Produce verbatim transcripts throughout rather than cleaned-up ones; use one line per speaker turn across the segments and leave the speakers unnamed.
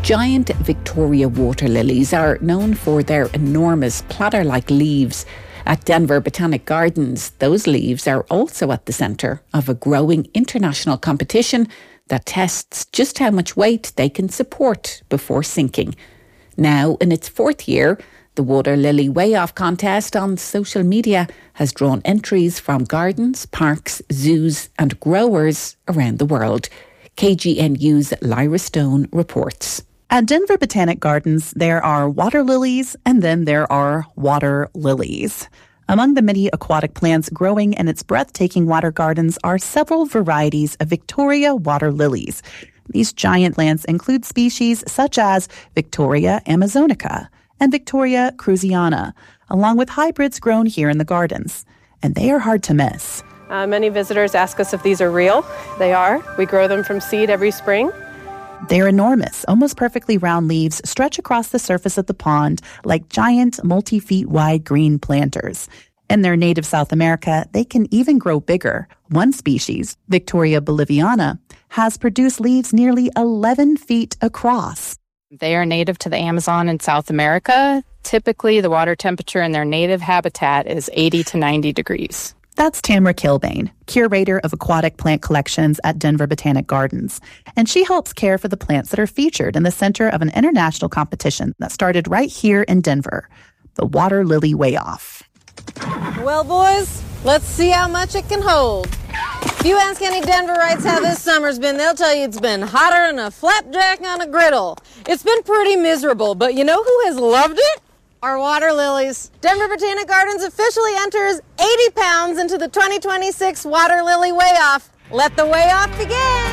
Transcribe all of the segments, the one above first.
Giant Victoria water lilies are known for their enormous platter-like leaves. At Denver Botanic Gardens, those leaves are also at the centre of a growing international competition that tests just how much weight they can support before sinking. Now, in its fourth year, the Water Lily Weigh-Off contest on social media has drawn entries from gardens, parks, zoos and growers around the world. K G N U's Lyra Stone reports.
At Denver Botanic Gardens, there are water lilies and then there are water lilies. Among the many aquatic plants growing in its breathtaking water gardens are several varieties of Victoria water lilies. These giant plants include species such as Victoria amazonica and Victoria cruziana, along with hybrids grown here in the gardens. And they are hard to miss.
Uh, many visitors ask us if these are real. They are. We grow them from seed every spring.
They're enormous, almost perfectly round leaves stretch across the surface of the pond like giant, multi-feet wide green planters. In their native South America, they can even grow bigger. One species, Victoria boliviana, has produced leaves nearly eleven feet across.
They are native to the Amazon in South America. Typically, the water temperature in their native habitat is eighty to ninety degrees.
That's Tamara Kilbane, curator of aquatic plant collections at Denver Botanic Gardens. And she helps care for the plants that are featured in the center of an international competition that started right here in Denver, the Water Lily Weigh-Off.
Well, boys, let's see how much it can hold. If you ask any Denverites how this summer's been, they'll tell you it's been hotter than a flapjack on a griddle. It's been pretty miserable, but you know who has loved it? Our water lilies. Denver Botanic Gardens officially enters eighty pounds into the twenty twenty-six Water Lily Weigh-Off. Let the weigh-off begin.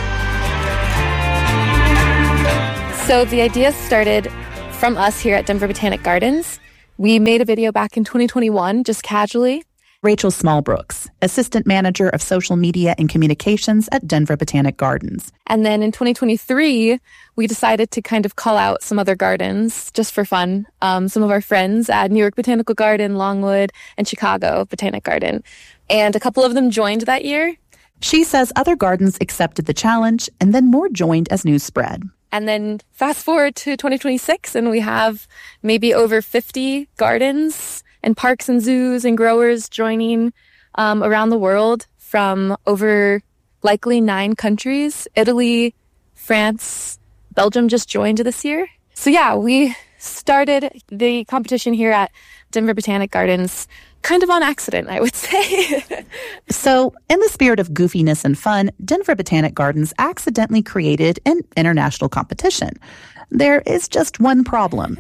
So the idea started from us here at Denver Botanic Gardens. We made a video back in twenty twenty-one, just casually.
Rachel Smallbrooks, Assistant Manager of Social Media and Communications at Denver Botanic Gardens.
And then in twenty twenty-three, we decided to kind of call out some other gardens just for fun. Um, some of our friends at New York Botanical Garden, Longwood, and Chicago Botanic Garden. And a couple of them joined that year.
She says other gardens accepted the challenge and then more joined as news spread.
And then fast forward to twenty twenty-six, and we have maybe over fifty gardens and parks and zoos and growers joining um, around the world from over likely nine countries. Italy, France, Belgium just joined this year. So yeah, we started the competition here at Denver Botanic Gardens kind of on accident, I would say.
So, in the spirit of goofiness and fun, Denver Botanic Gardens accidentally created an international competition. There is just one problem.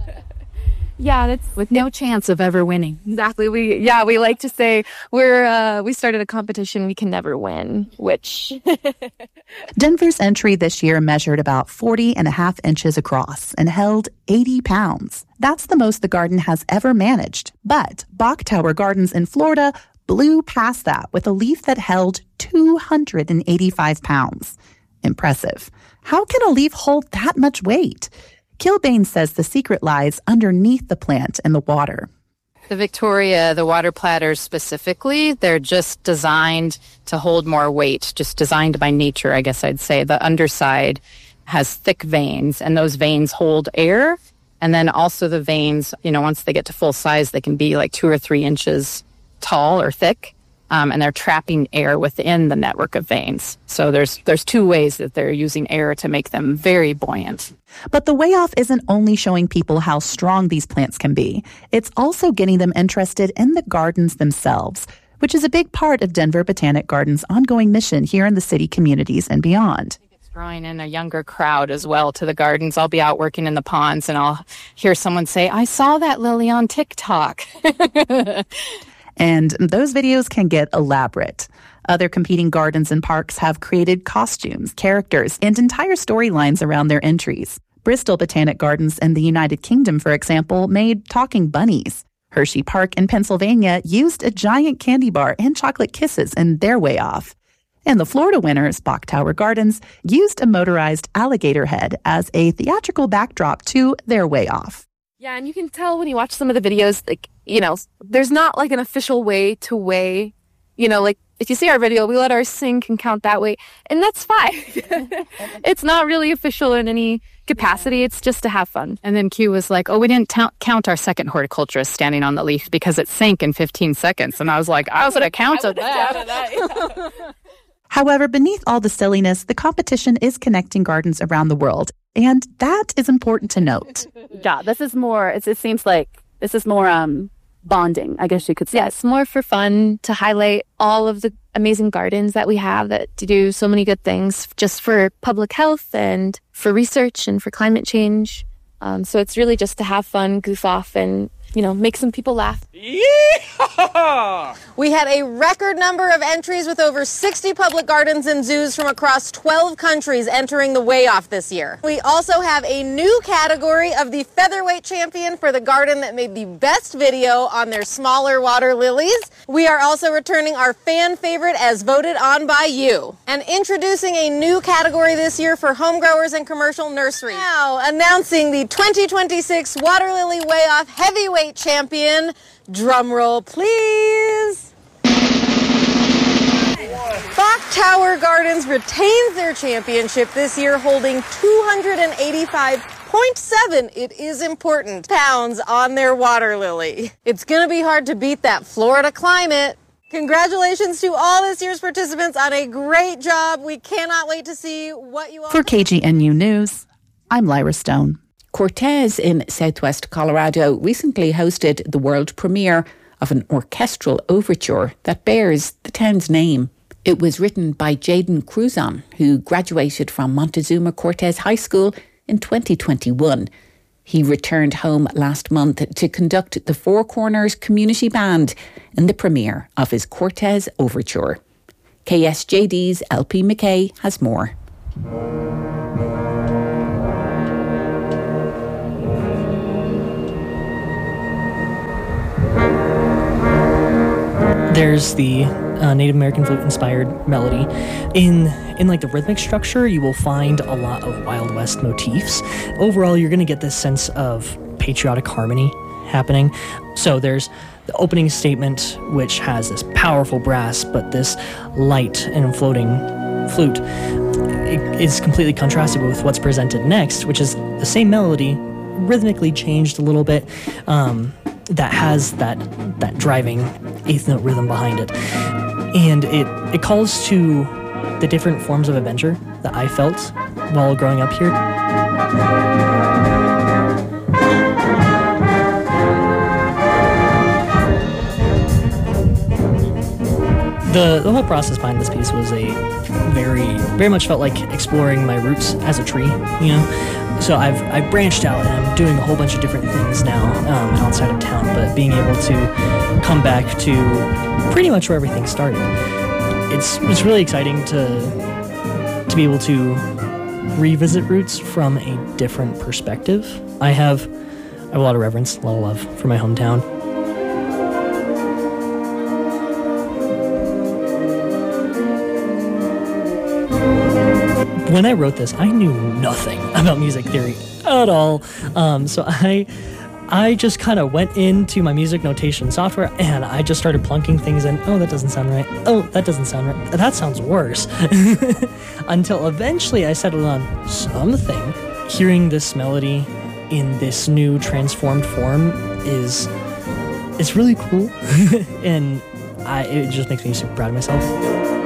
Yeah, that's
with no chance of ever winning.
Exactly. We yeah, we like to say we're uh, we started a competition we can never win, which
Denver's entry this year measured about forty and a half inches across and held eighty pounds. That's the most the garden has ever managed. But Bok Tower Gardens in Florida blew past that with a leaf that held two hundred eighty-five pounds. Impressive. How can a leaf hold that much weight? Kilbane says the secret lies underneath the plant and the water.
The Victoria, the water platters specifically, they're just designed to hold more weight, just designed by nature, I guess I'd say. The underside has thick veins, and those veins hold air. And then also the veins, you know, once they get to full size, they can be like two or three inches tall or thick. Um, and they're trapping air within the network of veins. So there's there's two ways that they're using air to make them very buoyant.
But the Weigh-Off isn't only showing people how strong these plants can be. It's also getting them interested in the gardens themselves, which is a big part of Denver Botanic Gardens' ongoing mission here in the city communities and beyond.
It's drawing in a younger crowd as well to the gardens. I'll be out working in the ponds and I'll hear someone say, "I saw that lily on TikTok."
And those videos can get elaborate. Other competing gardens and parks have created costumes, characters, and entire storylines around their entries. Bristol Botanic Gardens in the United Kingdom, for example, made talking bunnies. Hershey Park in Pennsylvania used a giant candy bar and chocolate kisses in their Weigh-Off. And the Florida winners, Bok Tower Gardens, used a motorized alligator head as a theatrical backdrop to their Weigh-Off.
Yeah, and you can tell when you watch some of the videos, like, you know, there's not like an official way to weigh You know, like if you see our video, we let our sink and count that way, and that's fine. It's not really official in any capacity. It's just to have fun.
And then Q was like, oh, we didn't t- count our second horticulturist standing on the leaf because it sank in fifteen seconds. And I was like, I was going to count that.
that.
However, beneath all the silliness, the competition is connecting gardens around the world. And that is important to note.
Yeah, this is more, it's, it seems like this is more um, bonding, I guess you could say.
Yeah, it's more for fun to highlight all of the amazing gardens that we have that do so many good things just for public health and for research and for climate change. Um, so it's really just to have fun, goof off, and, you know, make some people laugh.
Yeehaw! We had a record number of entries with over sixty public gardens and zoos from across twelve countries entering the Way Off this year. We also have a new category of the featherweight champion for the garden that made the best video on their smaller water lilies. We are also returning our fan favorite as voted on by you. And introducing a new category this year for home growers and commercial nurseries. Now, announcing the twenty twenty-six Water Lily Way Off heavyweight champion. Drum roll, please. Bach Tower Gardens retains their championship this year, holding two hundred eighty-five point seven, it is important, pounds on their water lily. It's going to be hard to beat that Florida climate. Congratulations to all this year's participants on a great job. We cannot wait to see what you all...
For K G N U News, I'm Lyra Stone.
Cortez in southwest Colorado recently hosted the world premiere of an orchestral overture that bears the town's name. It was written by Jaden Cruzon, who graduated from Montezuma Cortez High School in twenty twenty-one. He returned home last month to conduct the Four Corners Community Band in the premiere of his Cortez Overture. K S J D's L P McKay has more.
There's the uh, Native American flute-inspired melody. In in like the rhythmic structure, you will find a lot of Wild West motifs. Overall, you're going to get this sense of patriotic harmony happening. So there's the opening statement, which has this powerful brass, but this light and floating flute. It is completely contrasted with what's presented next, which is the same melody, rhythmically changed a little bit. Um, that has that that driving eighth note rhythm behind it. And it, it calls to the different forms of adventure that I felt while growing up here. The, the whole process behind this piece was a very, very much felt like exploring my roots as a tree, you know? So I've I've branched out and I'm doing a whole bunch of different things now um, outside of town, but being able to come back to pretty much where everything started. It's it's really exciting to to be able to revisit roots from a different perspective. I have, I have a lot of reverence, a lot of love for my hometown. When I wrote this, I knew nothing about music theory at all. Um, so I I just kind of went into my music notation software and I just started plunking things in. Oh, that doesn't sound right. Oh, that doesn't sound right. That sounds worse. Until eventually I settled on something. Hearing this melody in this new transformed form is it's really cool. And I, it just makes me super proud of myself.